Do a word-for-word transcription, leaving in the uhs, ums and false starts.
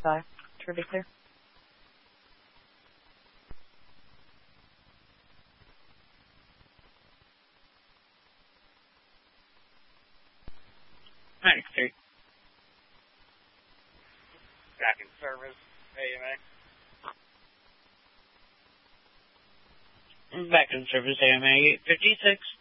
five. Terrific clear. Nine three. Back in service, A M A. Back in service, A M A eight fifty-six.